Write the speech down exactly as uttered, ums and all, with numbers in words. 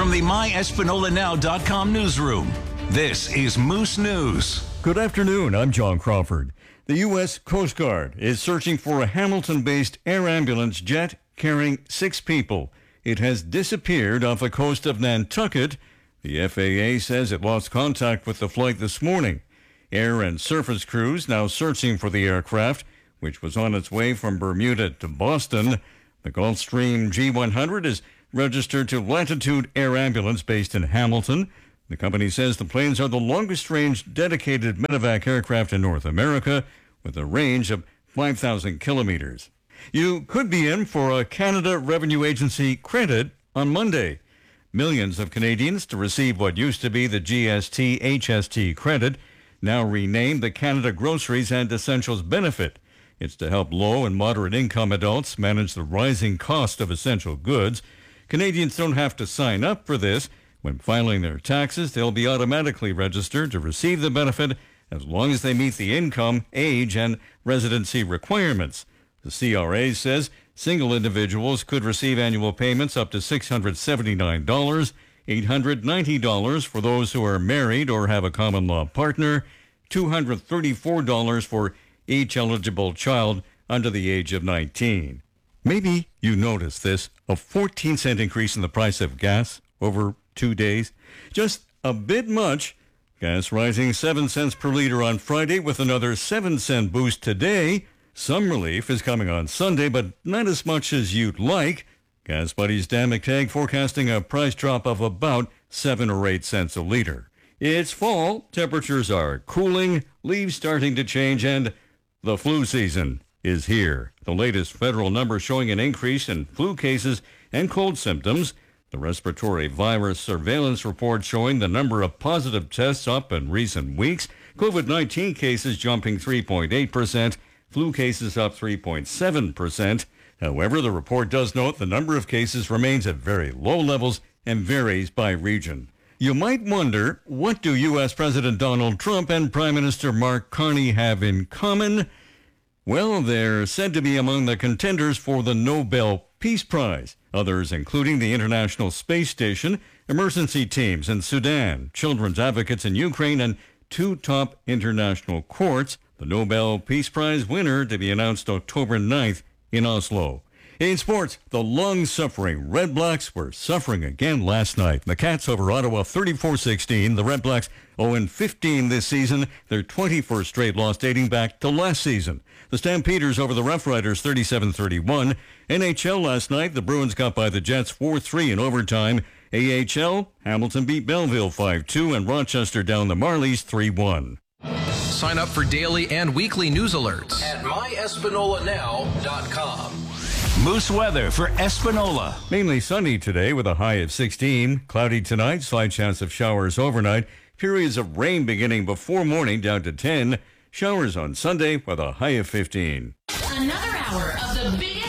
From the my espanola now dot com newsroom, this is Moose News. Good afternoon, I'm John Crawford. The U S Coast Guard is searching for a Hamilton-based air ambulance jet carrying six people. It has disappeared off the coast of Nantucket. The F A A says it lost contact with the flight this morning. Air and surface crews now searching for the aircraft, which was on its way from Bermuda to Boston. The Gulfstream G one hundred is registered to Latitude Air Ambulance based in Hamilton. The company says the planes are the longest-range dedicated medevac aircraft in North America, with a range of five thousand kilometers. You could be in for a Canada Revenue Agency credit on Monday. Millions of Canadians to receive what used to be the G S T H S T credit, now renamed the Canada Groceries and Essentials Benefit. It's to help low and moderate income adults manage the rising cost of essential goods. Canadians don't have to sign up for this. When filing their taxes, they'll be automatically registered to receive the benefit as long as they meet the income, age, and residency requirements. The C R A says single individuals could receive annual payments up to six hundred seventy-nine dollars, eight hundred ninety dollars for those who are married or have a common law partner, two hundred thirty-four dollars for each eligible child under the age of nineteen. Maybe you noticed this, a fourteen cent increase in the price of gas over two days. Just a bit much. Gas rising seven cents per liter on Friday with another seven cent boost today. Some relief is coming on Sunday, but not as much as you'd like. Gas Buddies Dan McTagg forecasting a price drop of about seven or eight cents a liter. It's fall, temperatures are cooling, leaves starting to change, and the flu season is here. The latest federal number showing an increase in flu cases and cold symptoms. The respiratory virus surveillance report showing the number of positive tests up in recent weeks. COVID nineteen cases jumping three point eight percent. Flu cases up three point seven percent. However, the report does note the number of cases remains at very low levels and varies by region. You might wonder, what do U S President Donald Trump and Prime Minister Mark Carney have in common? Well, they're said to be among the contenders for the Nobel Peace Prize. Others including the International Space Station, emergency teams in Sudan, children's advocates in Ukraine, and two top international courts. The Nobel Peace Prize winner to be announced October ninth in Oslo. In sports, the long-suffering Red Blacks were suffering again last night. The Cats over Ottawa thirty-four sixteen. The Red Blacks oh and fifteen this season, their twenty-first straight loss dating back to last season. The Stampeders over the Rough Riders thirty-seven thirty-one. N H L last night, the Bruins got by the Jets four three in overtime. A H L, Hamilton beat Belleville five two, and Rochester down the Marlies three one. Sign up for daily and weekly news alerts at my espanola now dot com. Moose weather for Espanola. Mainly sunny today with a high of sixteen. Cloudy tonight, slight chance of showers overnight. Periods of rain beginning before morning down to ten. Showers on Sunday with a high of fifteen. Another hour of the biggest